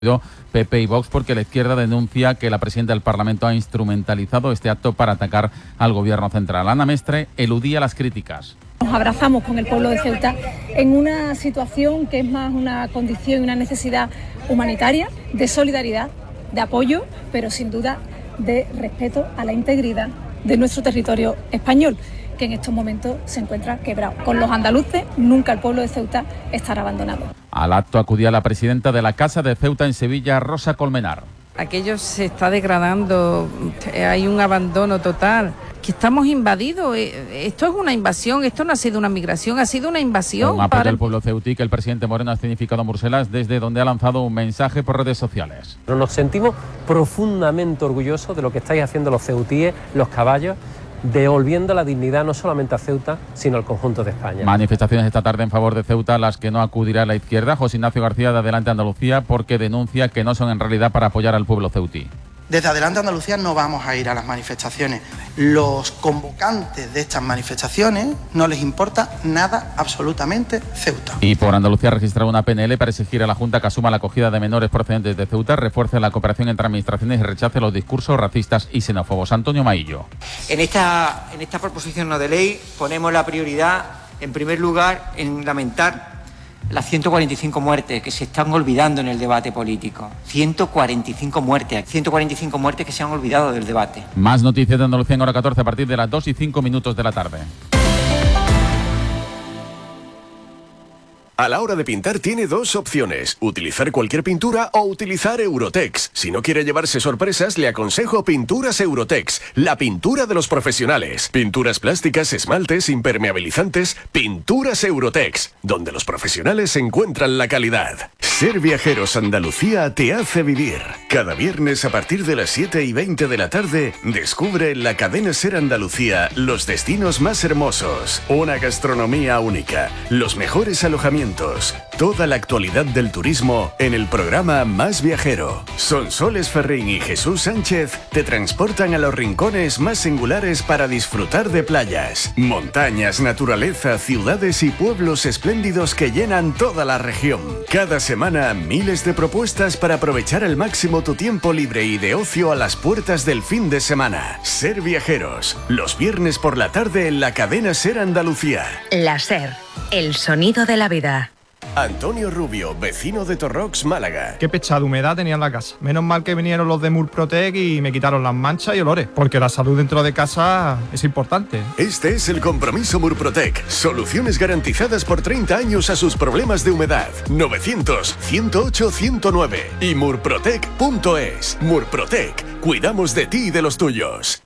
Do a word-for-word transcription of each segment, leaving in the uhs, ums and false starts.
P P y Vox, porque la izquierda denuncia que la presidenta del Parlamento ha instrumentalizado este acto para atacar al gobierno central. Ana Mestre eludía las críticas. Nos abrazamos con el pueblo de Ceuta en una situación que es más una condición y una necesidad humanitaria, de solidaridad, de apoyo, pero sin duda de respeto a la integridad de nuestro territorio español, que en estos momentos se encuentra quebrado. Con los andaluces, nunca el pueblo de Ceuta estará abandonado. Al acto acudía la presidenta de la Casa de Ceuta en Sevilla, Rosa Colmenar. Aquello se está degradando, hay un abandono total, que estamos invadidos. Esto es una invasión, esto no ha sido una migración, ha sido una invasión. Un apelo del pueblo ceutí que el presidente Moreno ha significado en Bruselas, desde donde ha lanzado un mensaje por redes sociales. Nos sentimos profundamente orgullosos de lo que estáis haciendo los ceutíes, los caballos, devolviendo la dignidad no solamente a Ceuta, sino al conjunto de España. Manifestaciones esta tarde en favor de Ceuta, las que no acudirá la izquierda. José Ignacio García de Adelante Andalucía, porque denuncia que no son en realidad para apoyar al pueblo ceutí. Desde Adelante Andalucía no vamos a ir a las manifestaciones. Los convocantes de estas manifestaciones no les importa nada, absolutamente, Ceuta. Y por Andalucía ha registrado una P N L para exigir a la Junta que asuma la acogida de menores procedentes de Ceuta, refuerce la cooperación entre administraciones y rechace los discursos racistas y xenófobos. Antonio Maillo. En esta, en esta proposición no de ley ponemos la prioridad, en primer lugar, en lamentar las ciento cuarenta y cinco muertes que se están olvidando en el debate político. ciento cuarenta y cinco muertes, ciento cuarenta y cinco muertes que se han olvidado del debate. Más noticias de Andalucía en hora catorce a partir de las dos y cinco minutos de la tarde. A la hora de pintar tiene dos opciones, utilizar cualquier pintura o utilizar Eurotex. Si no quiere llevarse sorpresas, le aconsejo Pinturas Eurotex, la pintura de los profesionales. Pinturas plásticas, esmaltes, impermeabilizantes, Pinturas Eurotex, donde los profesionales encuentran la calidad. Ser Viajeros Andalucía te hace vivir. Cada viernes a partir de las siete y veinte de la tarde, descubre en la cadena Ser Andalucía los destinos más hermosos, una gastronomía única, los mejores alojamientos, toda la actualidad del turismo en el programa Más Viajero. Sonsoles Ferrín y Jesús Sánchez te transportan a los rincones más singulares para disfrutar de playas, montañas, naturaleza, ciudades y pueblos espléndidos que llenan toda la región. Cada semana, miles de propuestas para aprovechar al máximo tu tiempo libre y de ocio a las puertas del fin de semana. Ser Viajeros, los viernes por la tarde en la cadena Ser Andalucía. La Ser, el sonido de la vida. Antonio Rubio, vecino de Torrox, Málaga. Qué pechada de humedad tenía en la casa. Menos mal que vinieron los de Murprotec y me quitaron las manchas y olores, porque la salud dentro de casa es importante. Este es el compromiso Murprotec. Soluciones garantizadas por treinta años a sus problemas de humedad. novecientos, ciento ocho, ciento nueve y murprotec punto es. Murprotec. Cuidamos de ti y de los tuyos.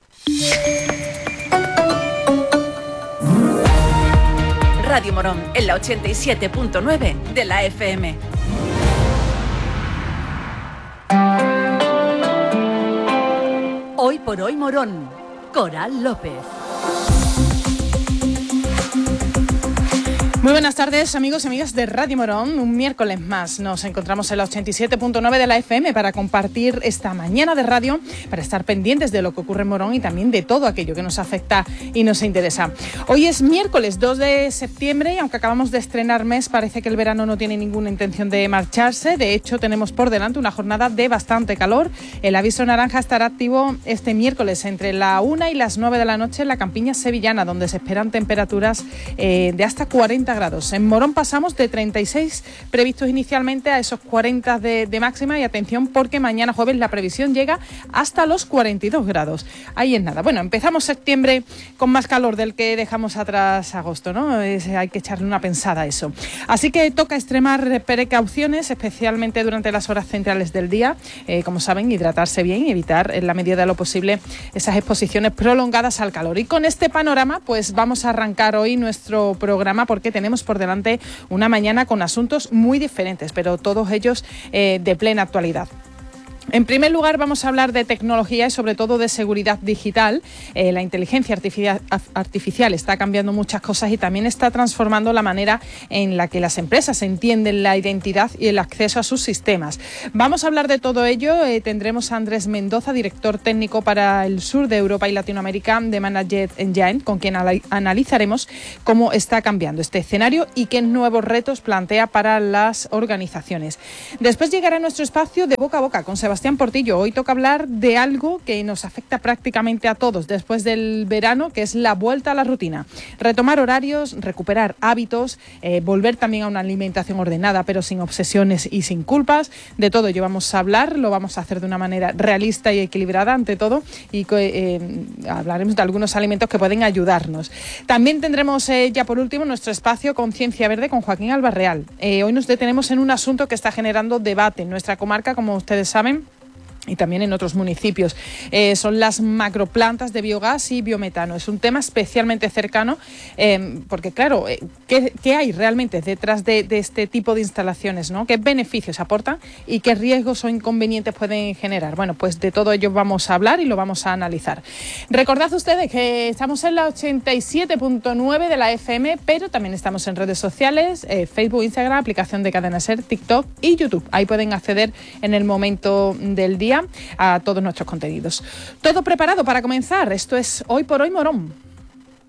Radio Morón, en la ochenta y siete punto nueve de la F M. Hoy por hoy Morón, Coral López. Muy buenas tardes, amigos y amigas de Radio Morón. Un miércoles más nos encontramos en la ochenta y siete punto nueve de la F M para compartir esta mañana de radio, para estar pendientes de lo que ocurre en Morón y también de todo aquello que nos afecta y nos interesa. Hoy es miércoles dos de septiembre y aunque acabamos de estrenar mes, parece que el verano no tiene ninguna intención de marcharse. De hecho, tenemos por delante una jornada de bastante calor. El aviso naranja estará activo este miércoles entre la una y las nueve de la noche en la campiña sevillana, donde se esperan temperaturas eh, de hasta cuarenta grados. En Morón pasamos de treinta y seis previstos inicialmente a esos cuarenta de, de máxima y atención porque mañana jueves la previsión llega hasta los cuarenta y dos grados. Ahí es nada. Bueno, empezamos septiembre con más calor del que dejamos atrás agosto, ¿no? Es, hay que echarle una pensada a eso. Así que toca extremar precauciones, especialmente durante las horas centrales del día. Eh, como saben, hidratarse bien y evitar en la medida de lo posible esas exposiciones prolongadas al calor. Y con este panorama, pues vamos a arrancar hoy nuestro programa porque tenemos Tenemos por delante una mañana con asuntos muy diferentes, pero todos ellos eh, de plena actualidad. En primer lugar, vamos a hablar de tecnología y sobre todo de seguridad digital. Eh, la inteligencia artificial, artificial está cambiando muchas cosas y también está transformando la manera en la que las empresas entienden la identidad y el acceso a sus sistemas. Vamos a hablar de todo ello. Eh, tendremos a Andrés Mendoza, director técnico para el sur de Europa y Latinoamérica de Managed Engine, con quien analizaremos cómo está cambiando este escenario y qué nuevos retos plantea para las organizaciones. Después llegará nuestro espacio de boca a boca con Sebastián Sebastián Portillo. Hoy toca hablar de algo que nos afecta prácticamente a todos después del verano, que es la vuelta a la rutina. Retomar horarios, recuperar hábitos, eh, volver también a una alimentación ordenada, pero sin obsesiones y sin culpas. De todo ello vamos a hablar, lo vamos a hacer de una manera realista y equilibrada ante todo, y eh, hablaremos de algunos alimentos que pueden ayudarnos. También tendremos eh, ya por último nuestro espacio Conciencia Verde con Joaquín Albarreal. Eh, hoy nos detenemos en un asunto que está generando debate en nuestra comarca, como ustedes saben, y también en otros municipios. Eh, son las macroplantas de biogás y biometano. Es un tema especialmente cercano eh, porque, claro, eh, ¿qué, ¿qué hay realmente detrás de, de este tipo de instalaciones, ¿no? ¿Qué beneficios aportan y qué riesgos o inconvenientes pueden generar? Bueno, pues de todo ello vamos a hablar y lo vamos a analizar. Recordad ustedes que estamos en la ochenta y siete punto nueve de la F M, pero también estamos en redes sociales, eh, Facebook, Instagram, aplicación de Cadena Ser, TikTok y YouTube. Ahí pueden acceder en el momento del día a todos nuestros contenidos. Todo preparado para comenzar. Esto es Hoy por Hoy Morón.